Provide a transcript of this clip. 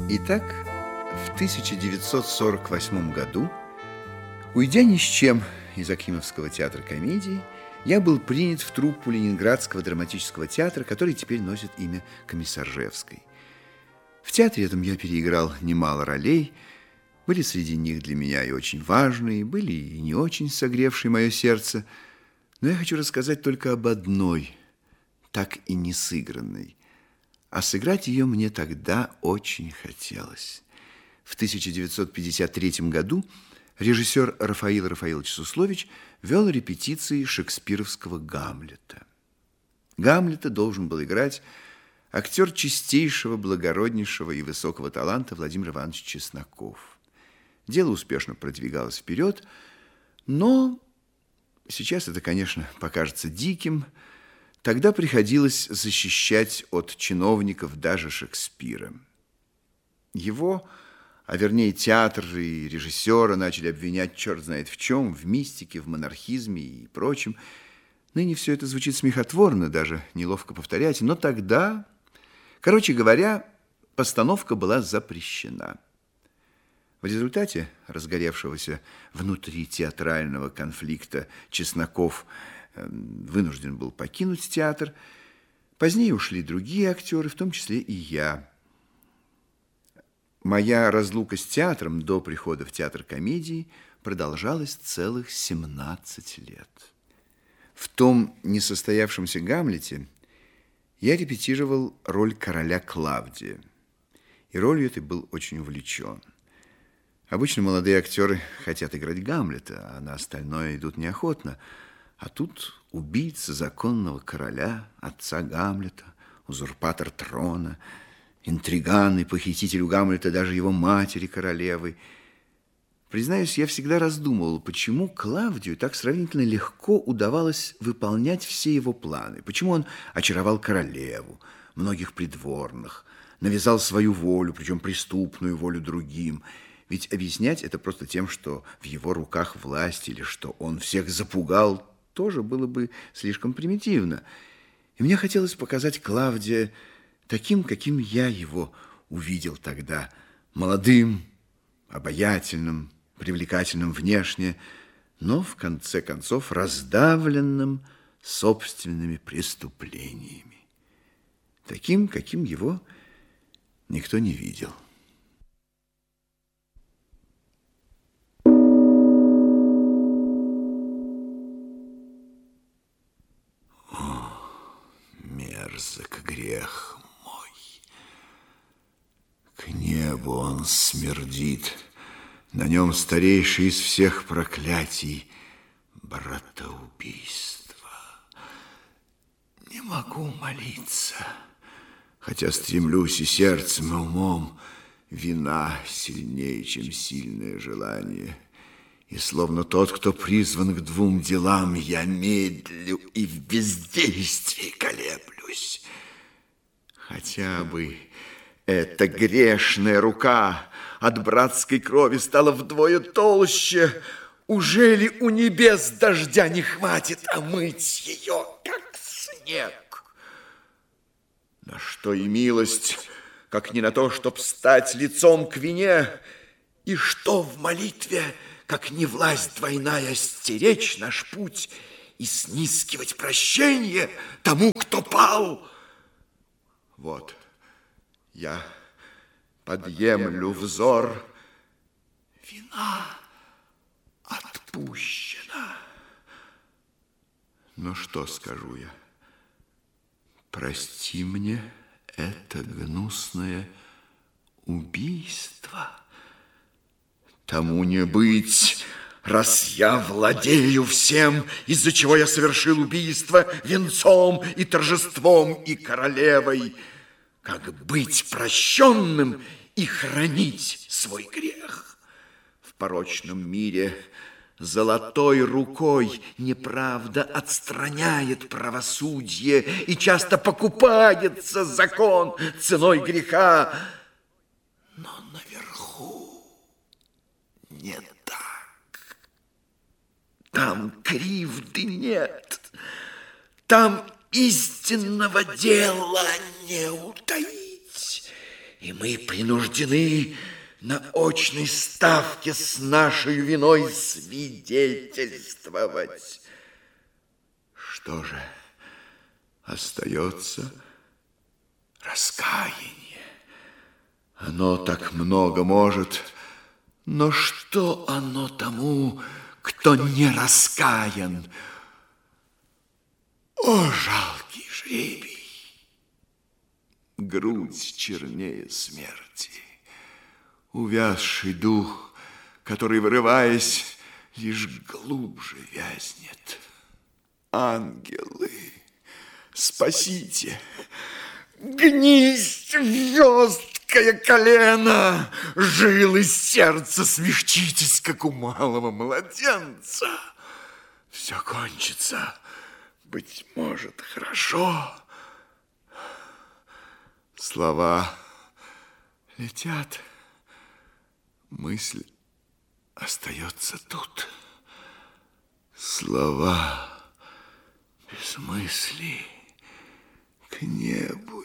Итак, в 1948 году, уйдя ни с чем из Акимовского театра комедии, я был принят в труппу Ленинградского драматического театра, который теперь носит имя Комиссаржевской. В театре этом я переиграл немало ролей. Были среди них для меня и очень важные, были и не очень согревшие мое сердце. Но я хочу рассказать только об одной, так и не сыгранной. А сыграть ее мне тогда очень хотелось. В 1953 году режиссер Рафаил Рафаилович Суслович вел репетиции шекспировского «Гамлета». Гамлета должен был играть актер чистейшего, благороднейшего и высокого таланта Владимир Иванович Чесноков. Дело успешно продвигалось вперед, но сейчас это, конечно, покажется диким. Тогда приходилось защищать от чиновников даже Шекспира. Его, а вернее театр и режиссера начали обвинять черт знает в чем, в мистике, в монархизме и прочем. Ныне все это звучит смехотворно, даже неловко повторять, но тогда, короче говоря, постановка была запрещена. В результате разгоревшегося внутри театрального конфликта Чесноков вынужден был покинуть театр. Позднее ушли другие актеры, в том числе и я. Моя разлука с театром до прихода в театр комедии продолжалась целых 17 лет. В том несостоявшемся «Гамлете» я репетировал роль короля Клавдия, и ролью этой был очень увлечен. Обычно молодые актеры хотят играть Гамлета, а на остальное идут неохотно. А тут убийца законного короля, отца Гамлета, узурпатор трона, интриган и похититель у Гамлета даже его матери королевы. Признаюсь, я всегда раздумывал, почему Клавдию так сравнительно легко удавалось выполнять все его планы, почему он очаровал королеву, многих придворных, навязал свою волю, причем преступную волю другим. Ведь объяснять это просто тем, что в его руках власть или что он всех запугал, тоже было бы слишком примитивно. И мне хотелось показать Клавдия таким, каким я его увидел тогда. Молодым, обаятельным, привлекательным внешне, но в конце концов раздавленным собственными преступлениями. Таким, каким его никто не видел. Мерзок грех мой. К небу он смердит. На нем старейший из всех проклятий — братоубийство. Не могу молиться, хотя стремлюсь и сердцем, и умом. Вина сильнее, чем сильное желание. И словно тот, кто призван к двум делам, я медлю и в бездействии колеблюсь. Хотя бы эта грешная рука от братской крови стала вдвое толще. Ужели у небес дождя не хватит омыть ее, как снег? На что и милость, как не на то, чтоб стать лицом к вине, и что в молитве, как не власть двойная, стеречь наш путь и снискивать прощение тому, кто пал. Вот я подъемлю взор, вина отпущена. Но что скажу я? Прости мне это гнусное убийство. Тому не быть, раз я владею всем, из-за чего я совершил убийство, венцом и торжеством и королевой. Как быть прощенным и хранить свой грех? В порочном мире золотой рукой неправда отстраняет правосудие, и часто покупается закон ценой греха. Но наверху не так. Там кривды нет. Там истинного дела не утаить. И мы принуждены на очной ставке с нашей виной свидетельствовать. Что же остается? Раскаяние. Оно так много может, но что оно тому, кто не раскаян? О, жалкий жребий! Грудь чернее смерти, увязший дух, который, вырываясь, лишь глубже вязнет. Ангелы, спасите! Гнись в жесткое колено, жилы сердца смягчитесь, как у малого младенца. Все кончится, быть может, хорошо. Слова летят, мысль остается тут. Слова без мысли к небу